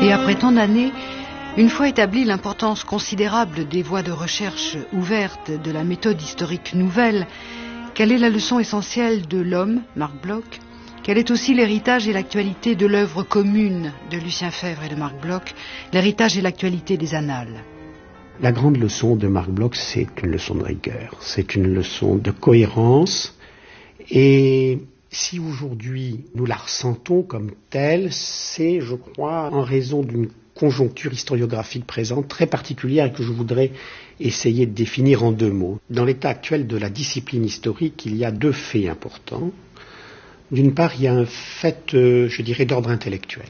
Et après tant d'années, une fois établie l'importance considérable des voies de recherche ouvertes de la méthode historique nouvelle, quelle est la leçon essentielle de l'homme, Marc Bloch? Quel est aussi l'héritage et l'actualité de l'œuvre commune de Lucien Febvre et de Marc Bloch, l'héritage et l'actualité des annales? La grande leçon de Marc Bloch, c'est une leçon de rigueur, c'est une leçon de cohérence. Et si aujourd'hui nous la ressentons comme telle, c'est, je crois, en raison d'une conjoncture historiographique présente très particulière et que je voudrais essayer de définir en 2 mots. Dans l'état actuel de la discipline historique, il y a 2 faits importants. D'une part, il y a un fait, je dirais, d'ordre intellectuel.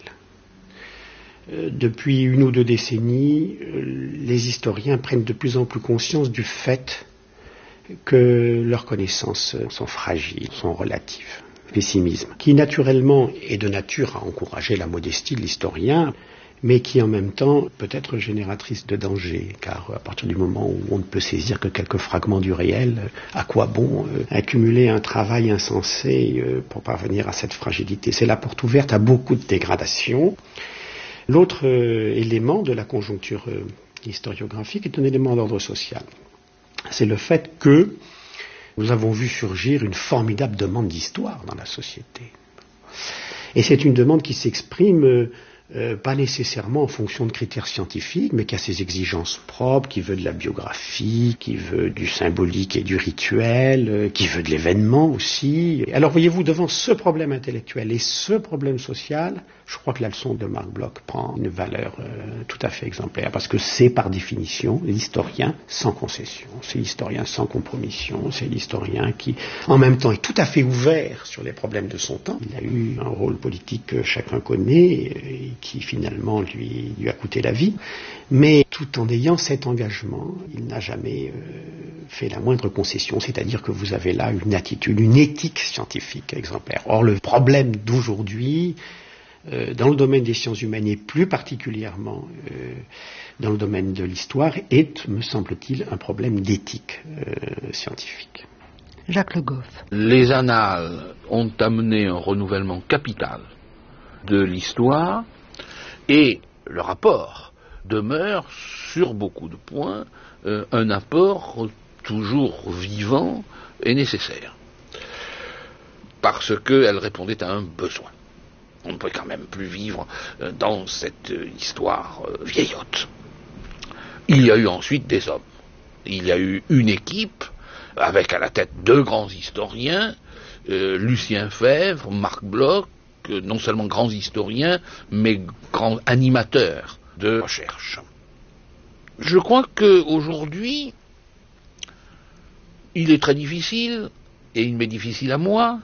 Depuis 1 ou 2 décennies, les historiens prennent de plus en plus conscience du fait que leurs connaissances sont fragiles, sont relatives. Pessimisme, qui naturellement est de nature à encourager la modestie de l'historien, mais qui en même temps peut être génératrice de danger, car à partir du moment où on ne peut saisir que quelques fragments du réel, à quoi bon accumuler un travail insensé pour parvenir à cette fragilité? C'est la porte ouverte à beaucoup de dégradations. L'autre élément de la conjoncture historiographique est un élément d'ordre social. C'est le fait que nous avons vu surgir une formidable demande d'histoire dans la société. Et c'est une demande qui s'exprime pas nécessairement en fonction de critères scientifiques, mais qui a ses exigences propres, qui veut de la biographie, qui veut du symbolique et du rituel, qui veut de l'événement aussi. Alors voyez-vous, devant ce problème intellectuel et ce problème social, je crois que la leçon de Marc Bloch prend une valeur tout à fait exemplaire, parce que c'est par définition l'historien sans concession, c'est l'historien sans compromission, c'est l'historien qui en même temps est tout à fait ouvert sur les problèmes de son temps. Il a eu un rôle politique que chacun connaît et qui finalement lui a coûté la vie, mais tout en ayant cet engagement, il n'a jamais fait la moindre concession, c'est-à-dire que vous avez là une attitude, une éthique scientifique exemplaire. Or le problème d'aujourd'hui, dans le domaine des sciences humaines et plus particulièrement dans le domaine de l'histoire, est, me semble-t-il, un problème d'éthique scientifique. Jacques Le Goff. Les annales ont amené un renouvellement capital de l'histoire et le rapport demeure sur beaucoup de points un apport toujours vivant et nécessaire parce qu'elle répondait à un besoin. On ne peut quand même plus vivre dans cette histoire vieillotte. Il y a eu ensuite des hommes. Il y a eu une équipe avec à la tête 2 grands historiens, Lucien Febvre, Marc Bloch, non seulement grands historiens, mais grands animateurs de recherche. Je crois qu'aujourd'hui, il est très difficile, et il m'est difficile à moi,